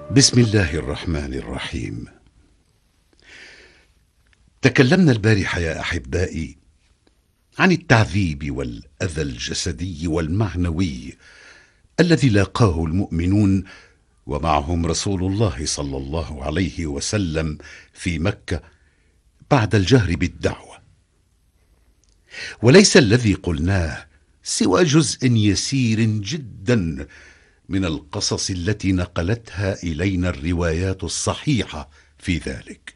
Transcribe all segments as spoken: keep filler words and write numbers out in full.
بسم الله الرحمن الرحيم. تكلمنا البارحة يا أحبائي عن التعذيب والأذى الجسدي والمعنوي الذي لاقاه المؤمنون ومعهم رسول الله صلى الله عليه وسلم في مكة بعد الجهر بالدعوة. وليس الذي قلناه سوى جزء يسير جدا من القصص التي نقلتها إلينا الروايات الصحيحة في ذلك،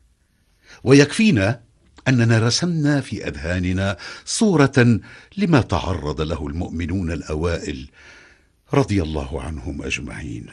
ويكفينا أننا رسمنا في أذهاننا صورة لما تعرض له المؤمنون الأوائل رضي الله عنهم أجمعين.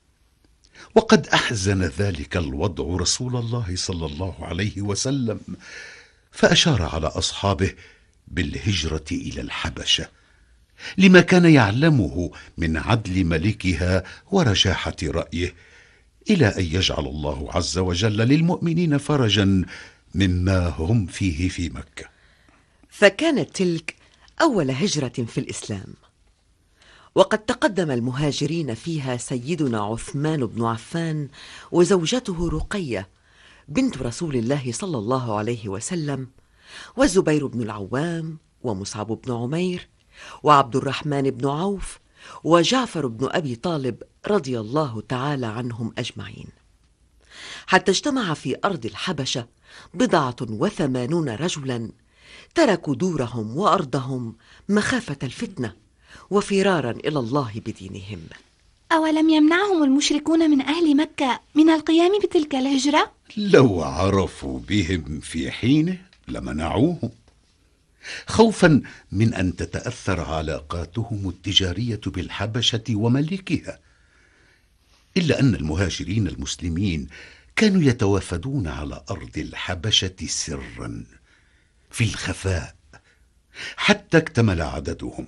وقد أحزن ذلك الوضع رسول الله صلى الله عليه وسلم، فأشار على أصحابه بالهجرة إلى الحبشة لما كان يعلمه من عدل ملكها ورشاحة رأيه، إلى أن يجعل الله عز وجل للمؤمنين فرجا مما هم فيه في مكة. فكانت تلك أول هجرة في الإسلام، وقد تقدم المهاجرين فيها سيدنا عثمان بن عفان وزوجته رقية بنت رسول الله صلى الله عليه وسلم، والزبير بن العوام، ومصعب بن عمير، وعبد الرحمن بن عوف، وجعفر بن أبي طالب رضي الله تعالى عنهم أجمعين، حتى اجتمع في أرض الحبشة بضعة وثمانون رجلا تركوا دورهم وأرضهم مخافة الفتنة وفرارا إلى الله بدينهم. أولم يمنعهم المشركون من أهل مكة من القيام بتلك الهجرة؟ لو عرفوا بهم في حينه لمنعوهم، خوفا من أن تتأثر علاقاتهم التجارية بالحبشة وملكها. إلا أن المهاجرين المسلمين كانوا يتوافدون على أرض الحبشة سرا في الخفاء حتى اكتمل عددهم.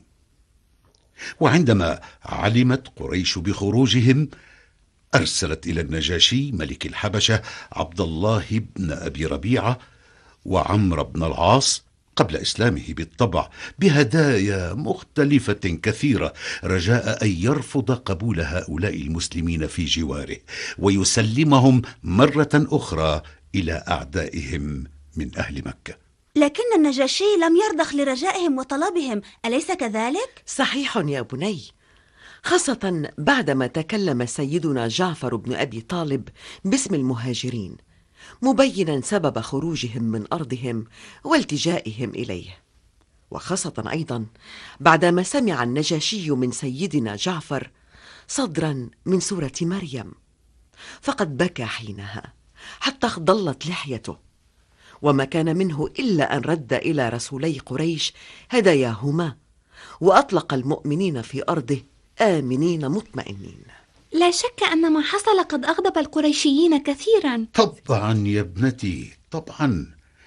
وعندما علمت قريش بخروجهم أرسلت إلى النجاشي ملك الحبشة عبد الله بن أبي ربيعة وعمرو بن العاص قبل إسلامه بالطبع بهدايا مختلفة كثيرة، رجاء أن يرفض قبول هؤلاء المسلمين في جواره ويسلمهم مرة أخرى إلى أعدائهم من أهل مكة. لكن النجاشي لم يرضخ لرجائهم وطلبهم، أليس كذلك؟ صحيح يا بني، خاصة بعدما تكلم سيدنا جعفر بن أبي طالب باسم المهاجرين مبينا سبب خروجهم من أرضهم والتجائهم إليه، وخاصة أيضا بعدما سمع النجاشي من سيدنا جعفر صدرا من سورة مريم، فقد بكى حينها حتى اخضلت لحيته، وما كان منه إلا أن رد إلى رسولي قريش هداياهما وأطلق المؤمنين في أرضه آمنين مطمئنين. لا شك أن ما حصل قد أغضب القريشيين كثيرا. طبعا يا ابنتي، طبعا،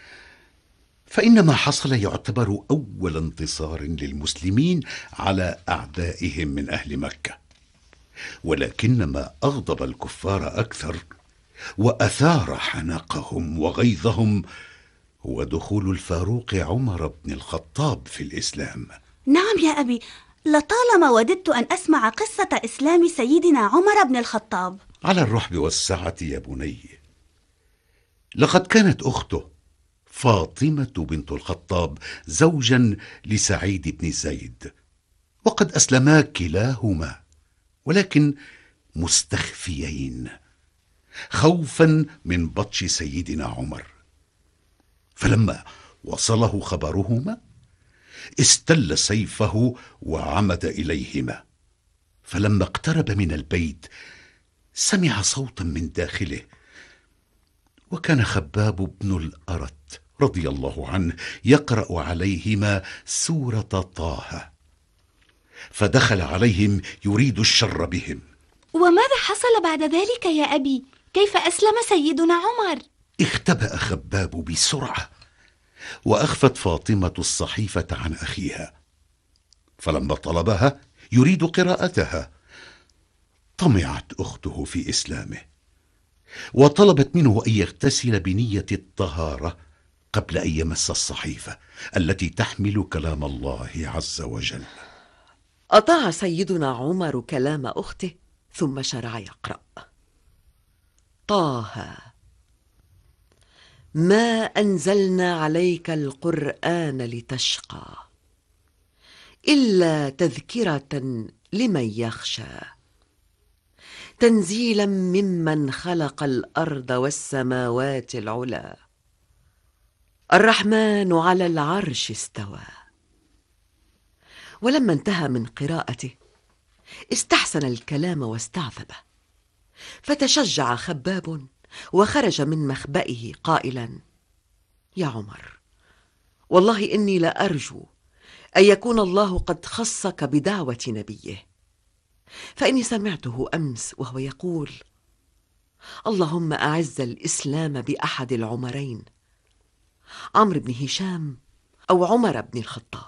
فإن ما حصل يعتبر أول انتصار للمسلمين على أعدائهم من أهل مكة. ولكن ما أغضب الكفار أكثر وأثار حنقهم وغيظهم هو دخول الفاروق عمر بن الخطاب في الإسلام. نعم يا أبي، لطالما وددت أن أسمع قصة إسلام سيدنا عمر بن الخطاب. على الرحب والسعة يا بني. لقد كانت أخته فاطمة بنت الخطاب زوجا لسعيد بن زيد، وقد أسلما كلاهما، ولكن مستخفيين خوفا من بطش سيدنا عمر. فلما وصله خبرهما استل سيفه وعمد إليهما، فلما اقترب من البيت سمع صوتا من داخله، وكان خباب بن الأرت رضي الله عنه يقرأ عليهما سورة طه، فدخل عليهم يريد الشر بهم. وماذا حصل بعد ذلك يا أبي؟ كيف أسلم سيدنا عمر؟ اختبأ خباب بسرعة، وأخفت فاطمة الصحيفة عن أخيها، فلما طلبها يريد قراءتها طمعت أخته في إسلامه، وطلبت منه أن يغتسل بنية الطهارة قبل أن يمس الصحيفة التي تحمل كلام الله عز وجل. أطاع سيدنا عمر كلام أخته ثم شرع يقرأ: طه ما أنزلنا عليك القرآن لتشقى إلا تذكرة لمن يخشى تنزيلا ممن خلق الأرض والسماوات العلى الرحمن على العرش استوى. ولما انتهى من قراءته استحسن الكلام واستعذبه، فتشجع خباب وخرج من مخبئه قائلا: يا عمر، والله إني لأرجو أن يكون الله قد خصك بدعوة نبيه، فإني سمعته أمس وهو يقول: اللهم أعز الإسلام بأحد العمرين، عمرو بن هشام أو عمر بن الخطاب.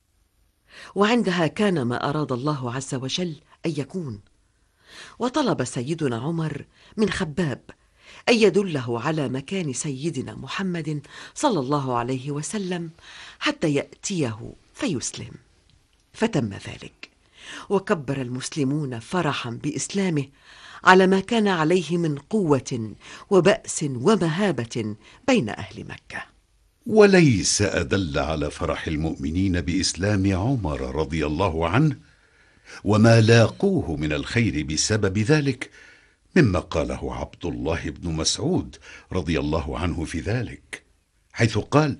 وعندها كان ما أراد الله عز وجل أن يكون. وطلب سيدنا عمر من خباب أن يدله على مكان سيدنا محمد صلى الله عليه وسلم حتى يأتيه فيسلم، فتم ذلك، وكبر المسلمون فرحا بإسلامه على ما كان عليه من قوة وبأس ومهابة بين أهل مكة. وليس أدل على فرح المؤمنين بإسلام عمر رضي الله عنه وما لاقوه من الخير بسبب ذلك مما قاله عبد الله بن مسعود رضي الله عنه في ذلك، حيث قال: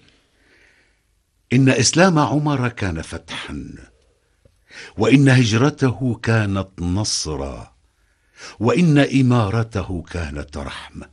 إن إسلام عمر كان فتحا، وإن هجرته كانت نصرا، وإن إمارته كانت رحمة.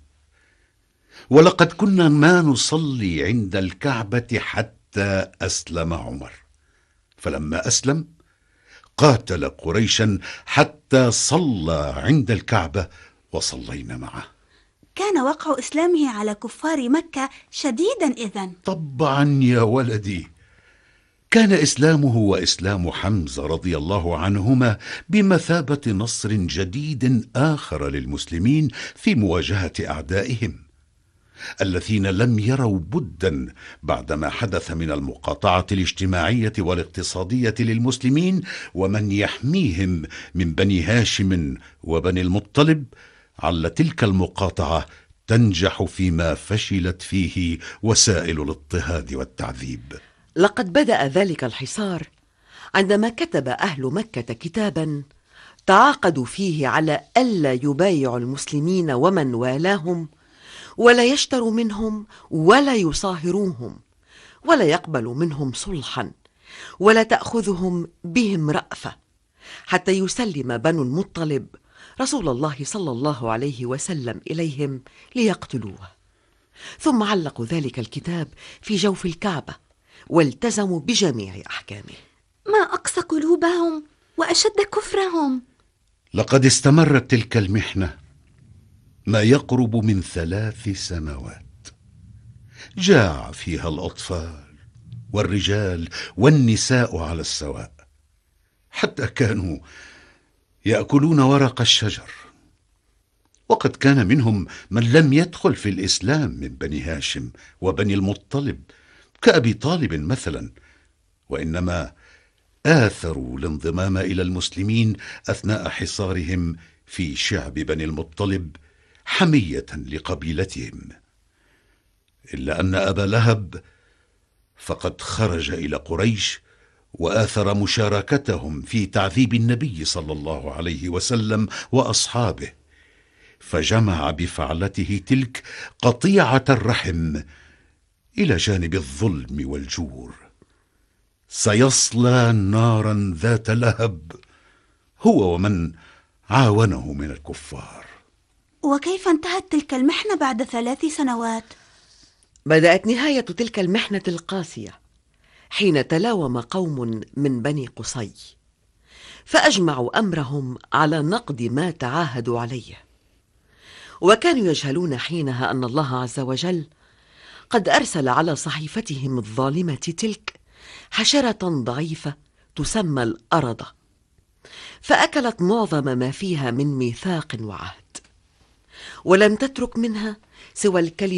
ولقد كنا ما نصلي عند الكعبة حتى أسلم عمر، فلما أسلم قاتل قريشا حتى صلى عند الكعبة وصلينا معه. كان وقع إسلامه على كفار مكة شديدا إذن. طبعا يا ولدي، كان إسلامه وإسلام حمزة رضي الله عنهما بمثابة نصر جديد آخر للمسلمين في مواجهة أعدائهم الذين لم يروا بدا بعدما حدث من المقاطعة الاجتماعية والاقتصادية للمسلمين ومن يحميهم من بني هاشم وبني المطلب، على تلك المقاطعة تنجح فيما فشلت فيه وسائل الاضطهاد والتعذيب. لقد بدأ ذلك الحصار عندما كتب أهل مكة كتابا تعاقدوا فيه على ألا يبايعوا المسلمين ومن والاهم، ولا يشتروا منهم ولا يصاهروهم، ولا يقبلوا منهم صلحا، ولا تأخذهم بهم رأفة، حتى يسلم بنو المطلب رسول الله صلى الله عليه وسلم إليهم ليقتلوه. ثم علقوا ذلك الكتاب في جوف الكعبة والتزموا بجميع أحكامه. ما أقسى قلوبهم وأشد كفرهم. لقد استمرت تلك المحنة ما يقرب من ثلاث سنوات، جاع فيها الأطفال والرجال والنساء على السواء، حتى كانوا يأكلون ورق الشجر. وقد كان منهم من لم يدخل في الإسلام من بني هاشم وبني المطلب كأبي طالب مثلا، وإنما آثروا الانضمام إلى المسلمين أثناء حصارهم في شعب بني المطلب حمية لقبيلتهم. إلا أن أبا لهب فقد خرج إلى قريش وآثر مشاركتهم في تعذيب النبي صلى الله عليه وسلم وأصحابه، فجمع بفعلته تلك قطيعة الرحم إلى جانب الظلم والجور. سيصلى نارا ذات لهب هو ومن عاونه من الكفار. وكيف انتهت تلك المحنة بعد ثلاث سنوات؟ بدأت نهاية تلك المحنة القاسية حين تلاوم قوم من بني قصي، فأجمعوا أمرهم على نقض ما تعاهدوا عليه، وكانوا يجهلون حينها أن الله عز وجل قد أرسل على صحيفتهم الظالمة تلك حشرة ضعيفة تسمى الأرضة، فأكلت معظم ما فيها من ميثاق وعهد، ولم تترك منها سوى الكلمة